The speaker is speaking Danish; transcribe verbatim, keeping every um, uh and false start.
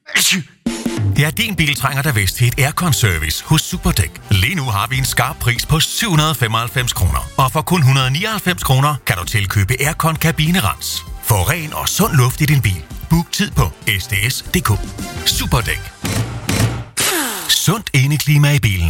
Ja, din bil trænger da vist til et aircon-service hos Superdæk. Lige nu har vi en skarp pris på syv hundrede og femoghalvfems kroner. Og for kun et hundrede og nioghalvfems kroner kan du tilkøbe aircon-kabinerens. Få ren og sund luft i din bil. Book tid på s d s punktum d k. Superdæk. Sundt indeklima i bilen.